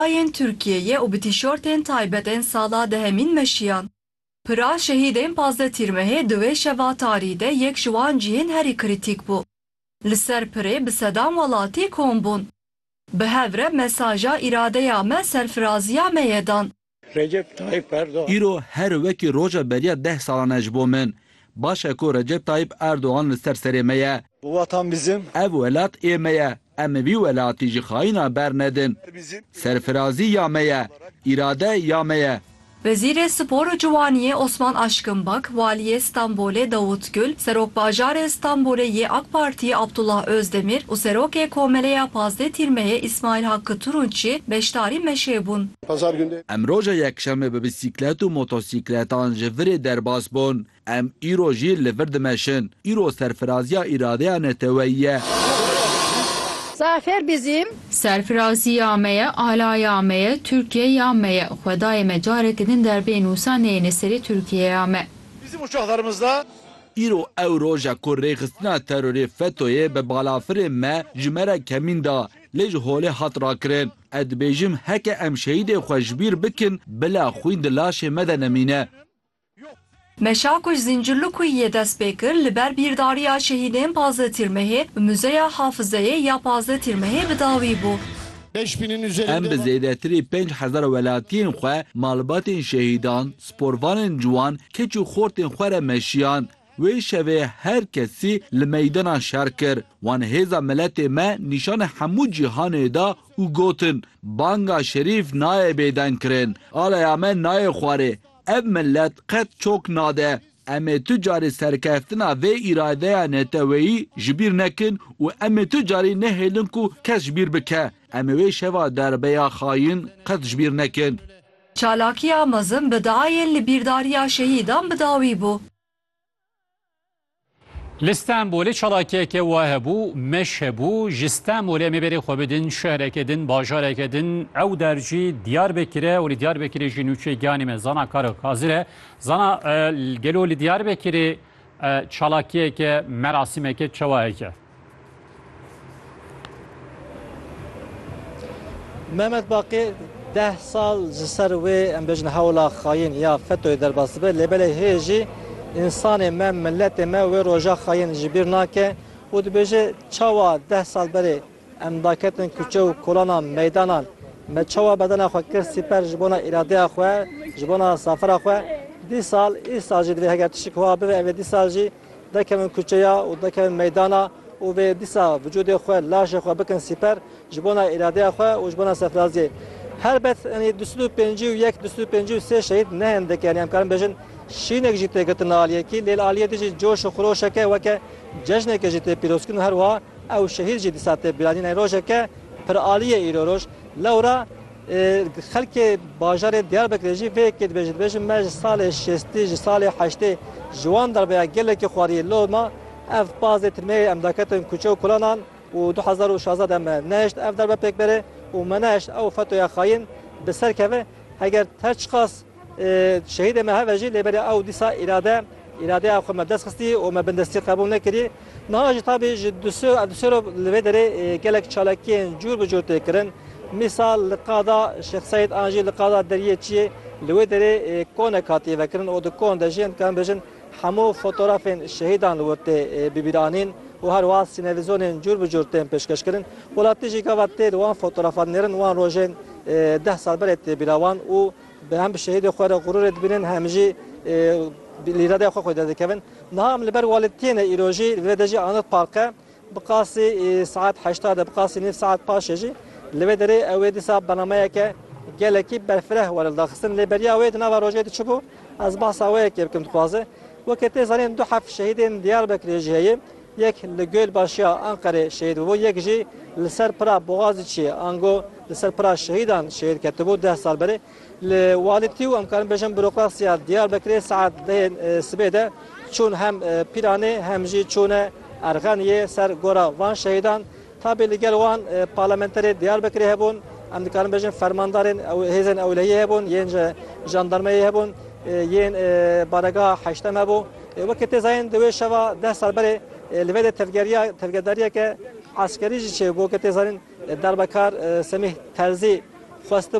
Yên Türkiye'ye û bi tîşortên taybetên sala dehemîn meşiyan. Pira şehîdên Pazletîrmehê di wê şeva tarî de yek ji wan cihên herî krîtîk bû. Li ser pirê bi sedan welatî kom bûn. Bi hev re mesaja îradeya me serfiraziya me yê dan. Recep Tayyip Erdoğan. îro her wekî roja beriya 10 salan ji bo min. Baş e ku Recep Tayyip Erdoğan li ser serê me ye. Bu vatan bizim. Ev welat ê me ye. Em vî welatî ji xayîna bernedin. Serfirazî ya me ye. İrade ya me ye. Vezîrê Spor û Ciwaniyê Osman Aşkınbak, Valiyê Stenbolê Davut Gül, Serokbajarê Stenbolê yê AK Partiyê Abdullah Özdemir û Serokê Komeleya Pazletîrmehê İsmail Hakkı Turunçî beşdarî meşê bûn. Pazar günü. Em roja yekşemê bi bisiklet û motosîkletan ji virê derbas bûn. Em îro jî li vir dimeşin. İro serfiraziya îradeya neteweyî ye. Zafer bizim. Serfiraziya me ye, alaya me ye, Türkiye ya me ye. Xwedayê me carek din derbê nûsa neyê serê Türkiyeya me. Bizim uçaklarımızda îro ew roja ku rêxistina terorê FETÖ'yê bi balafirê me ji me re kemîn da lê ji holê hat rakirin. Ez dibêjim heke em şehîdê xwe ji bîr bikin bila xwîn di laşê me de nemîne. Meşak û Zincirlikuyê dest pê kir li ber bîrdariya şehîdên Pazletîrmehê bi Müzeya Hafızeyê ya Pazletîrmehê bi dawî bû. 5000'in üzerinde. Em bi zêdetirî 5000 welatiyên xwe malbatên şehîdan, sporvanên ciwan, keç û xortên xwe re meşiyan. Wê şevê her kesî li meydana şer kir. Wan hêza miletê me nîşana hemû cîhanê da û gotin. Banga şerîf nayê bêdeng kirin. Alaya me nayê xwarê. Ev millet qet çok nade. Em ê tu carî serkeftina vê îradeya neteweyî ji bîr nekin û em ê tu carî nehêlin ku kes ji bîr bike. Em ê wê şeva derbeya xayîn qet ji bîr nekin. Çalakiya mezin bi dayên li bîrdariya şehîdan bi dawî bû. Li Stenbolê çalakiyeke wa hebû, meş hebû, ji Stenbolê em ê berê xwe bidin, şehreke din, bajareke din, ew dercî Diyarbekirê û li Diyarbekirê jî nûçegiyanê me Zana Karok hazir e. Zana gelo li Diyarbekirê çalakiyeke, merasimeke çawa heke? Mehmet Baqî 10 sal ji ser wê em bêjin hewla xayîn ya FETÖ'yê derbas dibe lêbelê hê jî insanê me milletê me wê roja xayîn ji bîr nake û dibêje çawa 10 sal berê em daketin kuçe û kolanan meydanan me çawa bedena xwe kir sîper ji bona îradeya xwe ji bona safira xwe îsal jî divê heger tişik wa bibe evê dîsal jî dekevin kuçeya û dekevin meydana û vê dîsa vücudê xwe laşê xwe bikin sîper ji bona îradeya xwe û ji bona serfiraziyê. Helbet 25 û yek 25 û sê şehîd ne hindek yani em karin bêjin şînek jî têgitin aliyekî lêl aliyê jî coş û xirojeke weke cejneke jî tê pîrozkirin her wiha ew şehîd jî dîsa tê biranîn rojeke pir aliyê îro roj lewra xelkê bajarê Diyarbekirê jî vê yekê dibêjin me ji salê şêstî ji salê heştê ji wan derbeya gelekî xwariyê loma ev Pazletîrmehê em daketin kuçe û kolanan û 2016 em neheşt ev derbe pêkberê û me neheşt ew FETÖ'ya xayîn bi ser keve heger her çiqas şehîdê me heve jî lêberê ew dîsa îradeya xwe me dest xistî û me bindestî qebûl nekirî. Niha jî tabî ji dusêro li vê derê gelek çalakiyên cûr bi cûr tê kirin. Misal li qada Şex Seyid an jî li qada deriyê çiyê li wê derê konek hatiye vekirin û di kon de jî em bêjin hemû fotoğrafên şehîdan li wir tê bibîranîn û her wiha sînevizyonên cûr bi cûr tên pêşkeş kirin. Welatî jî gava tê di wan fotoğrafan nêrin wan rojên 10 sal berê tê bîrawan û hem bi şehîdê xwe re gurûrê dibînin hem jî îradeya xwe xwe derdikevin. Niha em li ber walîtiyên îro jî vê de jî anıt parke bi qasî saet 8 de bi qasî nîv saet paşê jî li vê derê ew ê dîsa bernameyeke gelekî berfireh were li daxistin lêberiya wê di nava rojê de çibû ez bahsa wê yekê bikim dixwaze. Wekê tê zanîn du heft şehîdên Diyarbekirê jî heye yek li Gölbaşiya Ankarê şehîd bû yek jî li ser pira Boğaziçiê ango li ser pira şehîdan şehîd ketibû 10 sal berê. Li walîtî û em karin bêjin bürokrasiya Diyarbekirê saet 10 sibê de çûn hem Pîranê hem jî çûne Erxeniyê ser gora van şehîdan. Tabi li gel wan parlamenterê Diyarbekirê hebûn em dikarin bêjin fermandarên hêzên ewlehiyê hebûn yên jandarmeyê hebûn yên baregaha heştem hebû. Wekê tê zanîn di wê şeva 10 sal berê li vê de tevgerdariyeke askerî jî çêbû wekê tê zanîn derbekar Semih Terzî خواسته